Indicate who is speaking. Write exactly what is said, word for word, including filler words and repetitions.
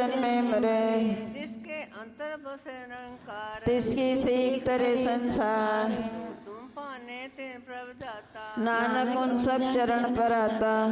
Speaker 1: जन्मे मरे,
Speaker 2: जिसके अंतर बसे निरंकार,
Speaker 1: तिसकी सीख तरे संसार।
Speaker 2: तुम पाने ते प्रभ जाता,
Speaker 1: नानक उन सब चरण पर आता।